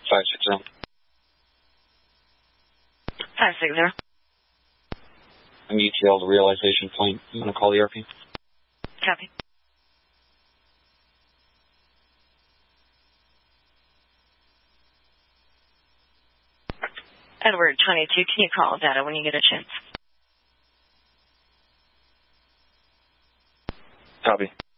560. 560. I'm ETL to realization point. I'm going to call the ERP. Copy. Edward 22, can you call data when you get a chance? Copy.